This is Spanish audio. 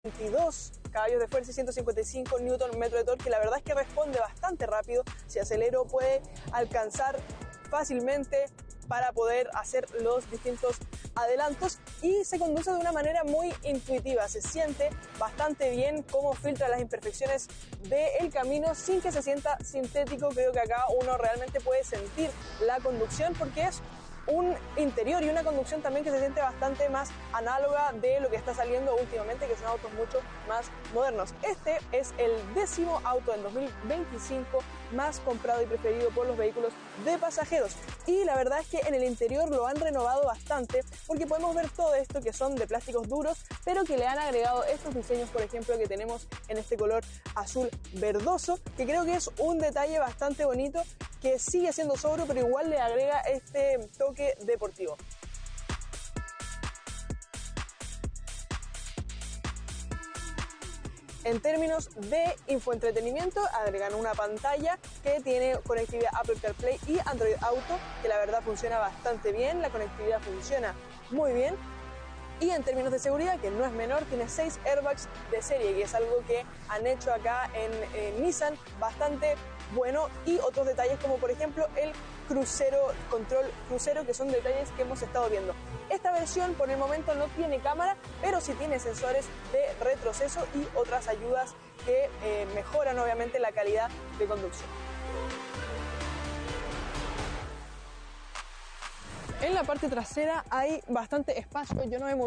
22 caballos de fuerza y 155 Nm de torque, que la verdad es que responde bastante rápido. Si acelero puede alcanzar fácilmente para poder hacer los distintos adelantos y se conduce de una manera muy intuitiva. Se siente bastante bien cómo filtra las imperfecciones del camino sin que se sienta sintético. Creo que acá uno realmente puede sentir la conducción porque es un interior y una conducción también que se siente bastante más análoga de lo que está saliendo últimamente, que son autos mucho más modernos. Este es el 10º auto del 2025 más comprado y preferido por los vehículos de pasajeros. Y la verdad es que en el interior lo han renovado bastante porque podemos ver todo esto que son de plásticos duros, pero que le han agregado estos diseños, por ejemplo, que tenemos en este color azul verdoso, que creo que es un detalle bastante bonito, que sigue siendo sobrio, pero igual le agrega este toque deportivo. En términos de infoentretenimiento, agregan una pantalla que tiene conectividad Apple CarPlay y Android Auto, que la verdad funciona bastante bien, la conectividad funciona muy bien. Y en términos de seguridad, que no es menor, tiene 6 airbags de serie, que es algo que han hecho acá en Nissan bastante bueno. Y otros detalles como por ejemplo el control crucero, que son detalles que hemos estado viendo. Esta versión por el momento no tiene cámara, pero sí tiene sensores de retroceso y otras ayudas que mejoran obviamente la calidad de conducción. En la parte trasera hay bastante espacio, yo no me